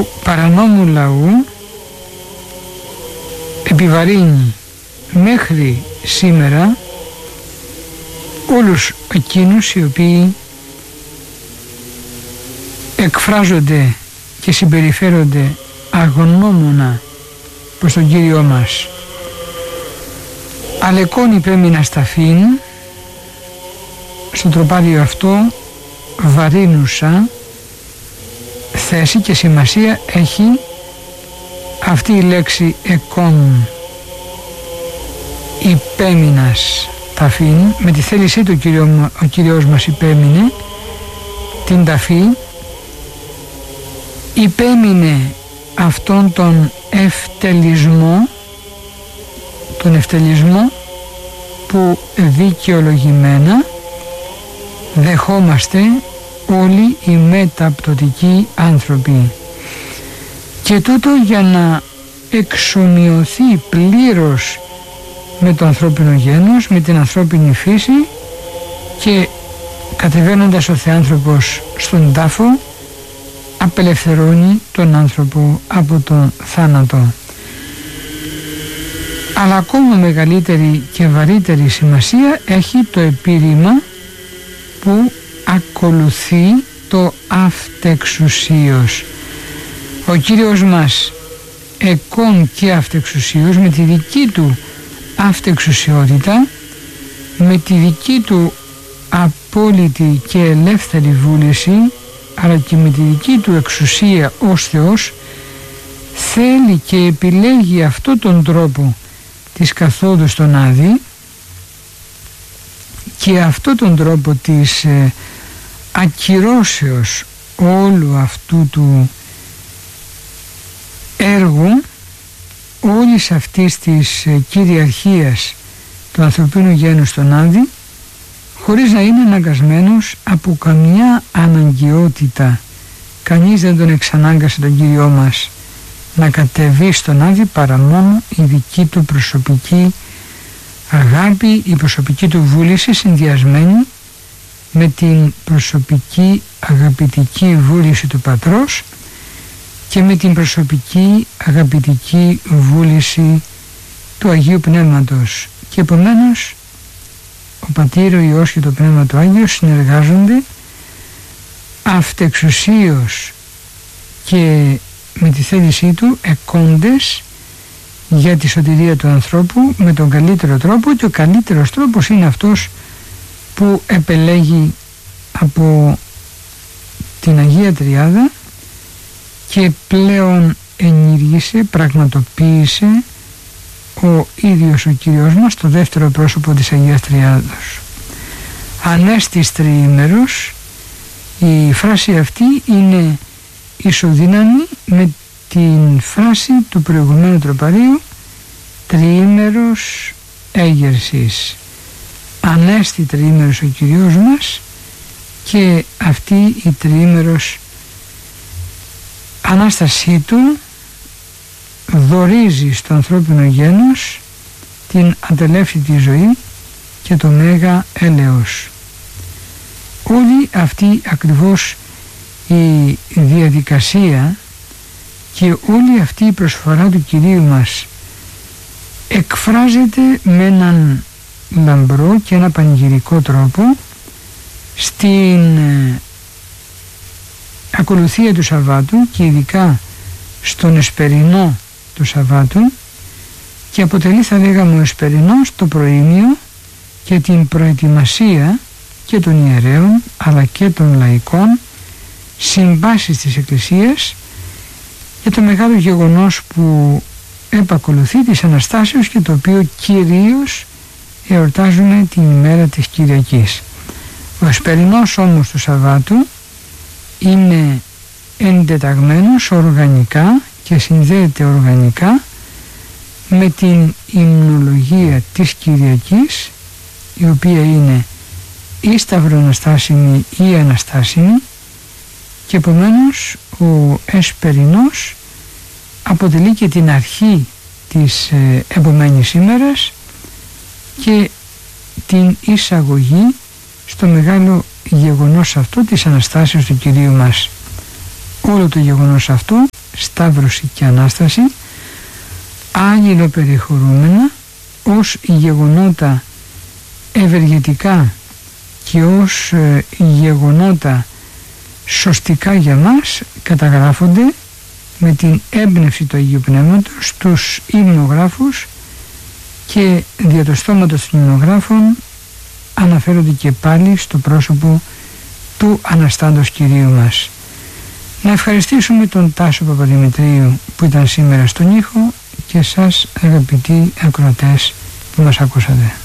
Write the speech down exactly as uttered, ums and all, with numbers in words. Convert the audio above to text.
του παρανόμου λαού επιβαρύνει μέχρι σήμερα όλους εκείνους οι οποίοι εκφράζονται και συμπεριφέρονται αγωνόμονα προς τον Κύριό μας. Αλεκόνη πρέπει να σταθήν στο τροπάριο αυτό βαρύνουσα θέση και σημασία έχει αυτή η λέξη εκόν, υπέμεινας ταφήν. Με τη θέλησή του Κύριο, ο Κύριος μας υπέμεινε την ταφή, υπέμεινε αυτόν τον ευτελισμό, τον ευτελισμό που δικαιολογημένα δεχόμαστε όλοι οι μεταπτωτικοί άνθρωποι, και τούτο για να εξομοιωθεί πλήρως με το ανθρώπινο γένος, με την ανθρώπινη φύση, και κατεβαίνοντας ο Θεάνθρωπος στον τάφο απελευθερώνει τον άνθρωπο από τον θάνατο. Αλλά ακόμα μεγαλύτερη και βαρύτερη σημασία έχει το επίρρημα που ακολουθεί το αυτεξουσίως. Ο Κύριος μας εκόν και αυτεξουσίως, με τη δική του αυτεξουσιότητα, με τη δική του απόλυτη και ελεύθερη βούληση, αλλά και με τη δική του εξουσία ως Θεός, θέλει και επιλέγει αυτόν τον τρόπο της καθόδου στον Άδη και αυτόν τον τρόπο της ε, ακυρώσεως όλου αυτού του έργου, όλης αυτής της ε, κυριαρχίας του ανθρωπίνου γένους στον Άδη, χωρίς να είναι αναγκασμένος από καμιά αναγκαιότητα. Κανείς δεν τον εξανάγκασε τον Κύριό μας να κατεβεί στον Άδη παρά μόνο η δική του προσωπική αγάπη, η προσωπική του βούληση, συνδυασμένη με την προσωπική αγαπητική βούληση του Πατρός και με την προσωπική αγαπητική βούληση του Αγίου Πνεύματος. Και επομένως ο Πατήρ, ο Υιός και το Πνεύμα του Άγιο συνεργάζονται αυτεξουσίως και με τη θέλησή του εκόντες για τη σωτηρία του ανθρώπου με τον καλύτερο τρόπο, και ο καλύτερος τρόπος είναι αυτός που επελέγει από την Αγία Τριάδα και πλέον ενήργησε, πραγματοποίησε ο ίδιος ο Κύριος μας, το δεύτερο πρόσωπο της Αγίας Τριάδος. Ανέστης τριήμερος, η φράση αυτή είναι ισοδύναμη με την φράση του προηγουμένου τροπαρίου τριήμερος έγερσης. Ανέστη τριήμερος ο Κυριός μας, και αυτή η τριήμερος Ανάστασή του δωρίζει στο ανθρώπινο γένος την ατελεύθητη ζωή και το μέγα έλεος. Όλη αυτή ακριβώς η διαδικασία και όλη αυτή η προσφορά του Κυρίου μας εκφράζεται με έναν λαμπρό και ένα πανηγυρικό τρόπο στην ακολουθία του Σαββάτου, και ειδικά στον εσπερινό του Σαββάτου, και αποτελεί, θα λέγαμε, ο εσπερινός το προήμιο και την προετοιμασία και των ιερέων αλλά και των λαϊκών συμβάσεις της Εκκλησίας για το μεγάλο γεγονός που επακολουθεί της Αναστάσεως και το οποίο κυρίως εορτάζουμε την ημέρα της Κυριακής. Ο εσπερινός όμως του Σαββάτου είναι εντεταγμένος οργανικά και συνδέεται οργανικά με την υμνολογία της Κυριακής, η οποία είναι ή σταυροαναστάσιμη ή αναστάσιμη, και επομένως ο εσπερινός αποτελεί και την αρχή της ε, επομένης ημέρας και την εισαγωγή στο μεγάλο γεγονός αυτό της Αναστάσεως του Κυρίου μας. Όλο το γεγονός αυτό Σταύρωση και Ανάσταση, άγγελο-περιχωρούμενα, ως γεγονότα ευεργετικά και ως ε, γεγονότα σωστικά για μας, καταγράφονται με την έμπνευση του Αγίου Πνεύματος στους υμνογράφους, και δια το στόματος των υμνογράφων αναφέρονται και πάλι στο πρόσωπο του Αναστάντος Κυρίου μας. Να ευχαριστήσουμε τον Τάσο Παπαδημητρίου που ήταν σήμερα στον ήχο και σας, αγαπητοί ακροατές, που μας ακούσατε.